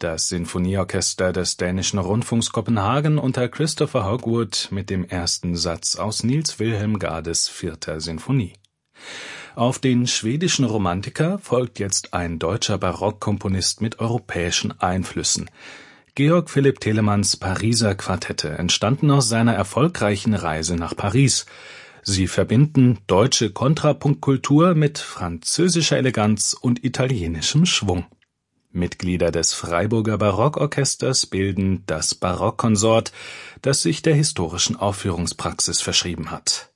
Das Sinfonieorchester des Dänischen Rundfunks Kopenhagen unter Christopher Hogwood mit dem ersten Satz aus Niels Wilhelm Gades 4. Sinfonie. Auf den schwedischen Romantiker folgt jetzt ein deutscher Barockkomponist mit europäischen Einflüssen. Georg Philipp Telemanns Pariser Quartette entstanden aus seiner erfolgreichen Reise nach Paris. Sie verbinden deutsche Kontrapunktkultur mit französischer Eleganz und italienischem Schwung. Mitglieder des Freiburger Barockorchesters bilden das Barockkonsort, das sich der historischen Aufführungspraxis verschrieben hat.